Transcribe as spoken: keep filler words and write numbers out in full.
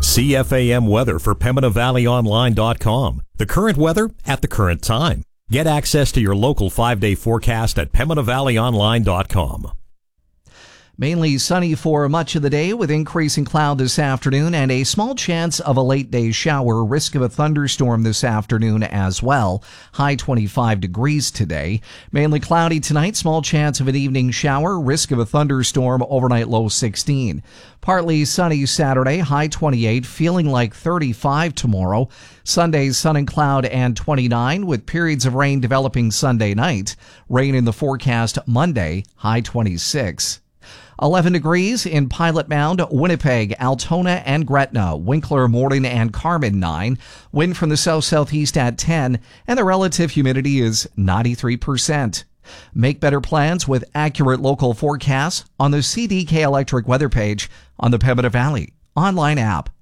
C F A M weather for Pembina Valley Online dot com. The current weather at the current time. Get access to your local five-day forecast at Pembina Valley Online dot com. Mainly sunny for much of the day with increasing cloud this afternoon and a small chance of a late day shower. Risk of a thunderstorm this afternoon as well. High twenty-five degrees today. Mainly cloudy tonight. Small chance of an evening shower. Risk of a thunderstorm. Overnight low sixteen. Partly sunny Saturday. High twenty-eight. Feeling like thirty-five tomorrow. Sunday sun and cloud and twenty-nine with periods of rain developing Sunday night. Rain in the forecast Monday. High twenty-six. eleven degrees in Pilot Mound, Winnipeg, Altona, and Gretna. Winkler, Morden, and Carmen, nine. Wind from the south-southeast at ten, and the relative humidity is ninety-three percent. Make better plans with accurate local forecasts on the C D K Electric weather page on the Pembina Valley online app.